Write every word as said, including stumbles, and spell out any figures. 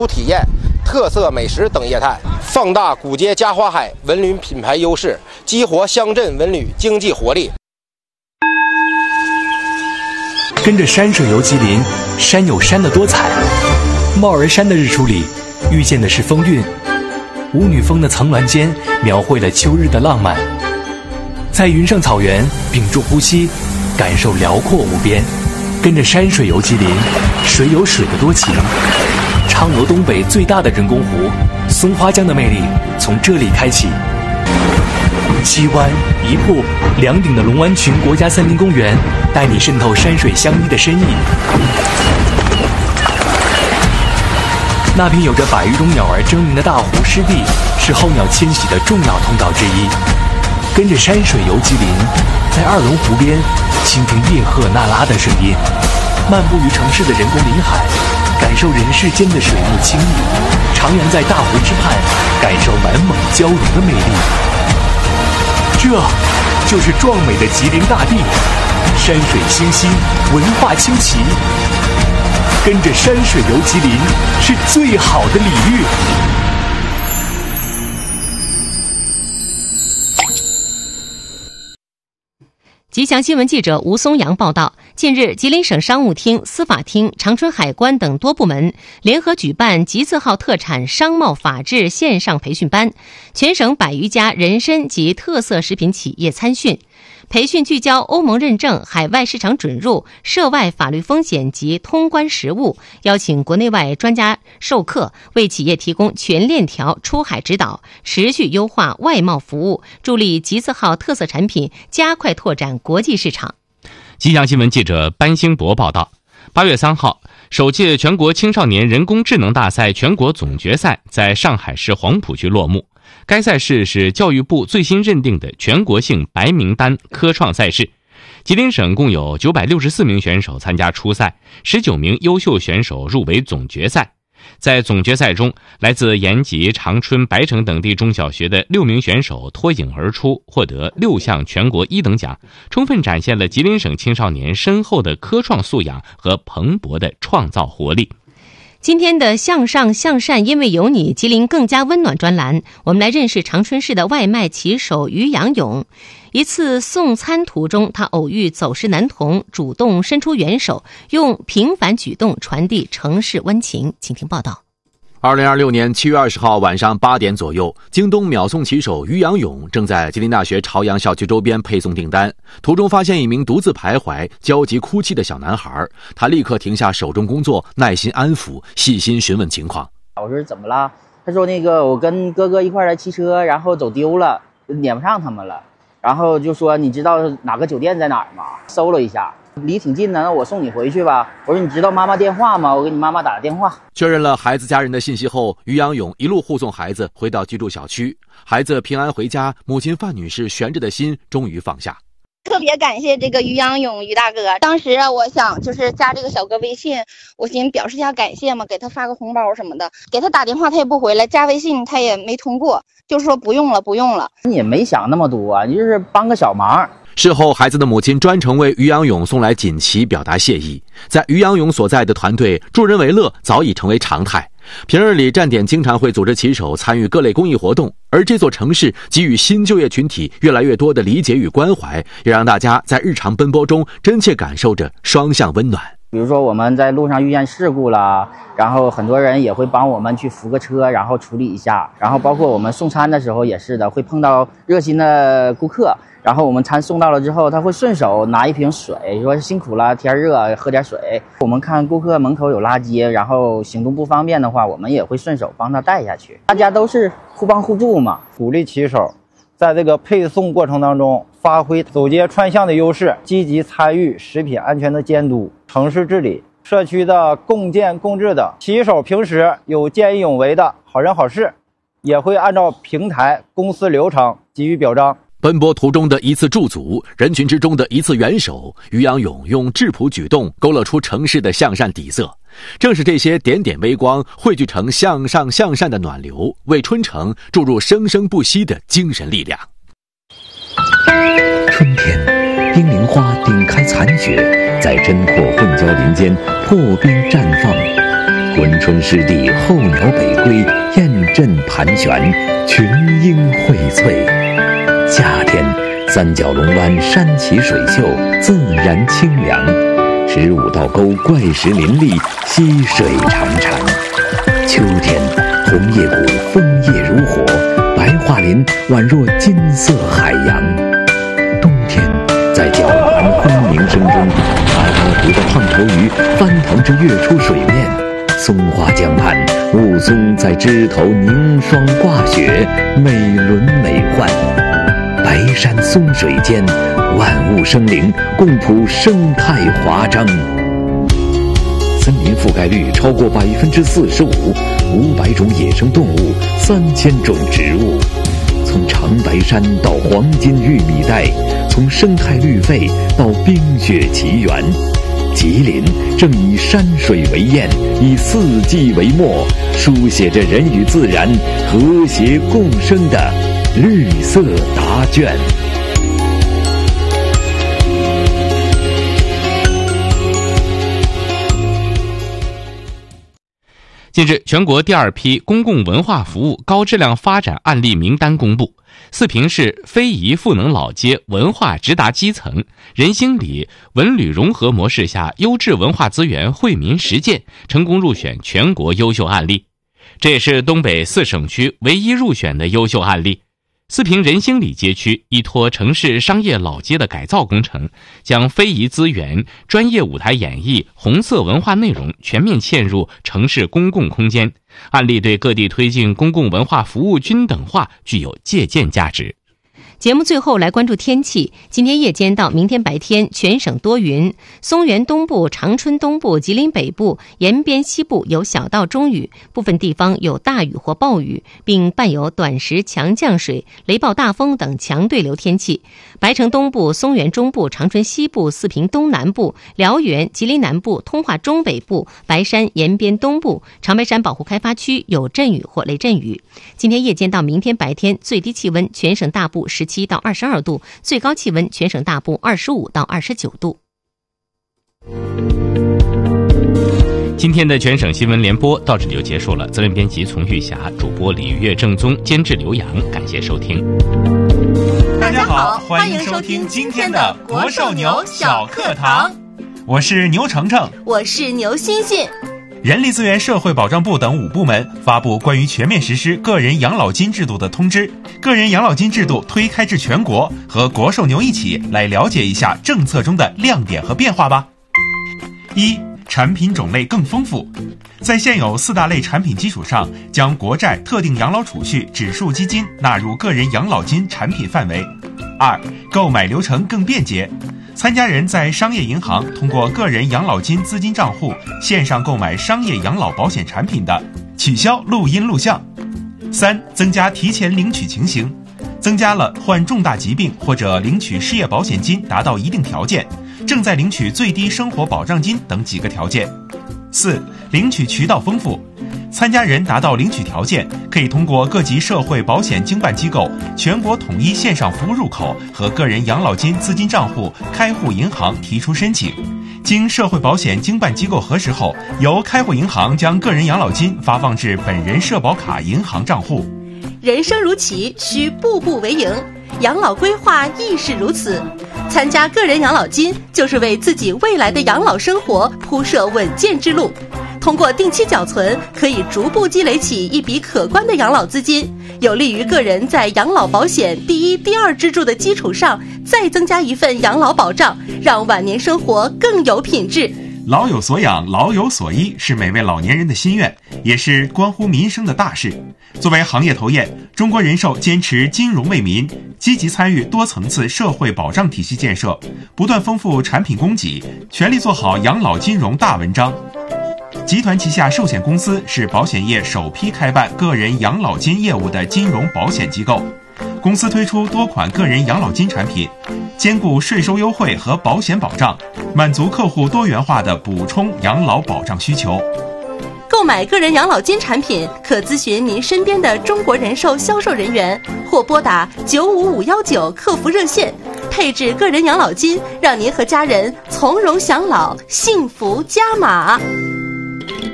体验、特色美食等业态，放大古街嘉花海文旅品牌优势，激活乡镇文旅经济活力。 跟着山水游吉林，山有山的多彩。帽儿山的日出里，遇见的是风韵。舞女峰的层峦间，描绘了秋日的浪漫。在云上草原，屏住呼吸，感受辽阔无边。跟着山水游吉林，水有水的多情。嫦娥东北最大的人工湖，松花江的魅力从这里开启。七湾一瀑两顶的龙湾群国家森林公园，带你渗透山水相依的深意。那片有着百余种鸟儿争鸣的大湖湿地，是候鸟迁徙的重要通道之一。跟着山水游吉林，在二龙湖边倾听叶赫那拉的声音，漫步于城市的人工林海，感受人世间的水木清意，徜徉在大湖之畔，感受满蒙交融的魅力。这就是壮美的吉林大地，山水清新，文化清奇。跟着山水游吉林是最好的礼遇。 吉祥新闻记者吴松阳报道，近日，吉林省商务厅、司法厅、长春海关等多部门联合举办吉字号特产商贸法治线上培训班，全省百余家人参及特色食品企业参训。培训聚焦欧盟认证、海外市场准入、涉外法律风险及通关实务，邀请国内外专家授课，为企业提供全链条出海指导，持续优化外贸服务，助力吉字号特色产品加快拓展国际市场。 吉祥新闻记者班兴博报道，八月三号，首届全国青少年人工智能大赛全国总决赛在上海市黄浦区落幕。该赛事是教育部最新认定的全国性白名单科创赛事。吉林省共有九百六十四名选手参加初赛，十九名优秀选手入围总决赛。在总决赛中，来自延吉、长春、白城等地中小学的六名选手脱颖而出，获得六项全国一等奖，充分展现了吉林省青少年深厚的科创素养和蓬勃的创造活力。 今天的向上向善因为有你，吉林更加温暖专栏，我们来认识长春市的外卖骑手于阳勇。一次送餐途中，他偶遇走失男童，主动伸出援手，用平凡举动传递城市温情。请听报道。 二零二六年七月二十号晚上八点左右，京东秒送骑手于阳勇正在吉林大学朝阳校区周边配送订单，途中发现一名独自徘徊、焦急哭泣的小男孩，他立刻停下手中工作，耐心安抚，细心询问情况。 我说怎么了？他说那个我跟哥哥一块来骑车，然后走丢了，撵不上他们了，然后就说你知道哪个酒店在哪儿吗？搜了一下，离挺近的，那我送你回去吧。我说你知道妈妈电话吗？我给你妈妈打个电话。 确认了孩子家人的信息后，于阳勇一路护送孩子回到居住小区，孩子平安回家，母亲范女士悬着的心终于放下。 特别感谢这个于阳勇于大哥，当时啊，我想就是加这个小哥微信，我寻思表示一下感谢嘛，给他发个红包什么的。给他打电话他也不回来，加微信他也没通过，就是说不用了不用了。 你也没想那么多啊，你就是帮个小忙。 事后，孩子的母亲专程为于阳勇送来锦旗表达谢意。在于阳勇所在的团队，助人为乐早已成为常态。平日里站点经常会组织骑手参与各类公益活动，而这座城市给予新就业群体越来越多的理解与关怀，也让大家在日常奔波中真切感受着双向温暖。 比如说我们在路上遇见事故了，然后很多人也会帮我们去扶个车，然后处理一下。然后包括我们送餐的时候也是的，会碰到热心的顾客，然后我们餐送到了之后，他会顺手拿一瓶水，说辛苦了，天热喝点水。我们看顾客门口有垃圾，然后行动不方便的话，我们也会顺手帮他带下去。大家都是互帮互助嘛， 鼓励骑手在这个配送过程当中发挥走街串巷的优势，积极参与食品安全的监督、城市治理、社区的共建共治等。骑手平时有见义勇为的好人好事，也会按照平台公司流程给予表彰。 奔波途中的一次驻足，人群之中的一次援手，于阳勇用质朴举动勾勒出城市的向善底色。正是这些点点微光汇聚成向上向善的暖流，为春城注入生生不息的精神力量。 春天，冰凌花顶开残雪，在针阔混交林间破冰绽放。 珲春湿地候鸟北归，雁阵盘旋，群莺荟萃。夏天，三角龙湾山奇水秀，自然清凉。十五道沟怪石林立，溪水潺潺。秋天，红叶谷枫叶如火，白桦林宛若金色海洋。冬天，在皎蓝轰鸣声中，阿高湖的胖头鱼翻腾着跃出水面。松花江畔，雾凇在枝头凝霜挂雪，美轮美奂。白山松水间，万物生灵，共谱生态华章。森林覆盖率超过百分之四十五，五百种野生动物，三千种植物。从长白山到黄金玉米带，从生态绿肺到冰雪奇缘，吉林正以山水为焰，以四季为墨，书写着人与自然和谐共生的绿色答卷。 近日，全国第二批公共文化服务高质量发展案例名单公布。四平市非遗赋能老街文化直达基层，人兴里文旅融合模式下优质文化资源惠民实践成功入选全国优秀案例，这也是东北四省区唯一入选的优秀案例。四平人兴里街区依托城市商业老街的改造工程，将非遗资源、专业舞台演绎、红色文化内容全面嵌入城市公共空间，案例对各地推进公共文化服务均等化具有借鉴价值。 节目最后来关注天气。今天夜间到明天白天，全省多云，松原东部、长春东部、吉林北部、延边西部有小到中雨，部分地方有大雨或暴雨，并伴有短时强降水、雷暴大风等强对流天气。白城东部、松原中部、长春西部、四平东南部、辽源、吉林南部、通化中北部、白山、延边东部、长白山保护开发区有阵雨或雷阵雨。今天夜间到明天白天，最低气温全省大部十七到二十二度，最高气温全省大部二十五到二十九度。 今天的全省新闻联播到这里就结束了。责任编辑丛玉霞，主播李月、正宗，监制刘洋，感谢收听。 大家好，欢迎收听今天的国寿牛小课堂。我是牛程程， 我是牛欣欣。 人力资源社会保障部等五部门发布关于全面实施个人养老金制度的通知，个人养老金制度推开至全国，和国寿牛一起来了解一下政策中的亮点和变化吧。一、产品种类更丰富，在现有四大类产品基础上，将国债、特定养老储蓄、指数基金纳入个人养老金产品范围。二、购买流程更便捷，参加人在商业银行通过个人养老金资金账户线上购买商业养老保险产品的，取消录音录像。三、增加提前领取情形，增加了患重大疾病或者领取失业保险金达到一定条件，正在领取最低生活保障金等几个条件。四、领取渠道丰富，参加人达到领取条件，可以通过各级社会保险经办机构全国统一线上服务入口和个人养老金资金账户开户银行提出申请，经社会保险经办机构核实后，由开户银行将个人养老金发放至本人社保卡银行账户。 人生如棋，需步步为营，养老规划亦是如此。参加个人养老金，就是为自己未来的养老生活铺设稳健之路。通过定期缴存，可以逐步积累起一笔可观的养老资金，有利于个人在养老保险第一、第二支柱的基础上，再增加一份养老保障，让晚年生活更有品质。 老有所养，老有所依，是每位老年人的心愿，也是关乎民生的大事。作为行业头雁，中国人寿坚持金融为民，积极参与多层次社会保障体系建设，不断丰富产品供给，全力做好养老金融大文章。集团旗下寿险公司是保险业首批开办个人养老金业务的金融保险机构，公司推出多款个人养老金产品，兼顾税收优惠和保险保障，满足客户多元化的补充养老保障需求。 购买个人养老金产品，可咨询您身边的中国人寿销售人员，或拨打九五五幺九客服热线，配置个人养老金，让您和家人从容享老，幸福加码。